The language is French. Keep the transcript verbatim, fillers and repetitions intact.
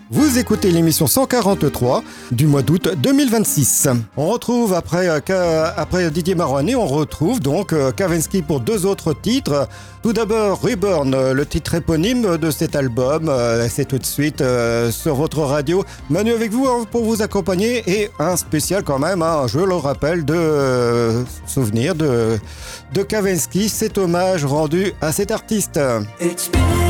Vous écoutez l'émission cent quarante-trois du mois d'août deux mille vingt-six. On retrouve après, euh, après Didier Marouane, on retrouve donc euh, Kavinsky pour deux autres titres. Tout d'abord Reborn, le titre éponyme de cet album. Euh, c'est tout de suite euh, sur votre radio. Manu avec vous hein, pour vous accompagner et un spécial quand même, hein, je le rappelle, de euh, souvenir de, de Kavinsky. Cet hommage rendu à cet artiste. It's been